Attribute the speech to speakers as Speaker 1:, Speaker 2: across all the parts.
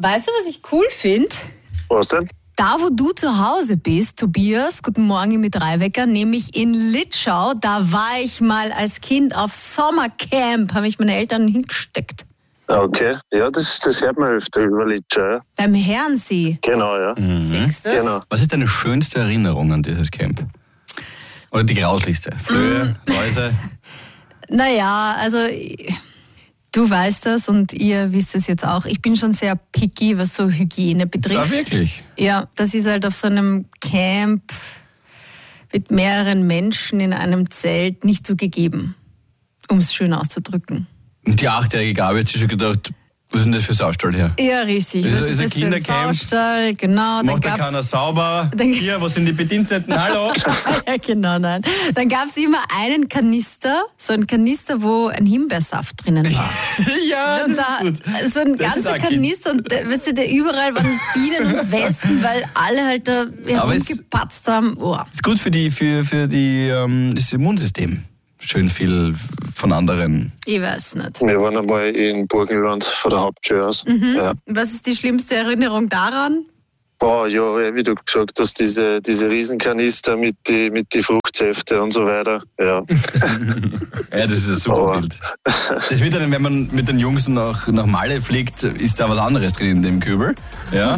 Speaker 1: Weißt du, was ich cool finde?
Speaker 2: Was denn?
Speaker 1: Da, wo du zu Hause bist, Tobias, guten Morgen mit Dreiwecker, nämlich in Litschau, da war ich mal als Kind auf Sommercamp, habe ich meine Eltern hingesteckt.
Speaker 2: Okay, ja, das hört man öfter über Litschau, ja.
Speaker 1: Beim Herrensee.
Speaker 2: Genau, ja.
Speaker 1: Siehst du das?
Speaker 2: Genau.
Speaker 3: Was ist deine schönste Erinnerung an dieses Camp? Oder die grauslichste? Flöhe, Läuse?
Speaker 1: Naja, also du weißt das und ihr wisst es jetzt auch. Ich bin schon sehr picky, was so Hygiene betrifft.
Speaker 3: Ja, wirklich?
Speaker 1: Ja, das ist halt auf so einem Camp mit mehreren Menschen in einem Zelt nicht so gegeben, um es schön auszudrücken.
Speaker 3: Und die 8-jährige Gabi hat sich schon gedacht, was ist denn das für Saustall her?
Speaker 1: Ja, richtig.
Speaker 3: Ist
Speaker 1: Was
Speaker 3: ein
Speaker 1: das für ein
Speaker 3: Kindercamp?
Speaker 1: Saustall? Genau.
Speaker 3: Macht da keiner sauber? Hier, wo sind die Bediensteten? Hallo?
Speaker 1: Ja, genau, nein. Dann gab es immer einen Kanister, so ein Kanister, wo ein Himbeersaft drinnen war.
Speaker 3: Ja,
Speaker 1: Und
Speaker 3: das
Speaker 1: da,
Speaker 3: ist gut.
Speaker 1: so ein
Speaker 3: Das ist
Speaker 1: ganzer
Speaker 3: auch Kind.
Speaker 1: Kanister und weißt du, überall waren Bienen und Wespen, weil alle halt da
Speaker 3: Aber es-
Speaker 1: herumgepatzt haben. Oh.
Speaker 3: Ist gut für das Immunsystem. Schön viel von anderen.
Speaker 1: Ich weiß nicht.
Speaker 2: Wir waren einmal in Burgenland von der Hauptschule aus. Ja.
Speaker 1: Was ist die schlimmste Erinnerung daran?
Speaker 2: Boah, ja, wie du gesagt hast, diese Riesenkanister mit die Fruchtsäfte und so weiter. Ja.
Speaker 3: Ja, das ist ein super
Speaker 2: Aber-
Speaker 3: Bild. Das wird dann, wenn man mit den Jungs nach Malle fliegt, ist da was anderes drin in dem Kübel. Ja,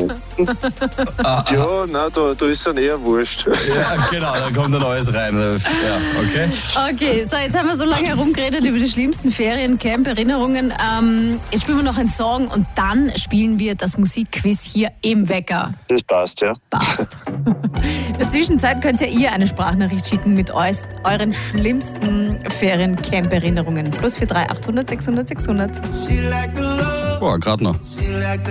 Speaker 2: Ja, nein, da ist dann eher wurscht.
Speaker 3: ja genau, da kommt dann alles rein. Ja, okay.
Speaker 1: Okay, so jetzt haben wir so lange herumgeredet über die schlimmsten Feriencamp-Erinnerungen. Jetzt spielen wir noch einen Song und dann spielen wir das Musikquiz hier im Wecker.
Speaker 2: Das passt, ja.
Speaker 1: Passt. In der Zwischenzeit könnt ihr eine Sprachnachricht schicken mit euren schlimmsten Feriencamp-Erinnerungen. +43 800 600 600.
Speaker 3: Boah, gerade noch.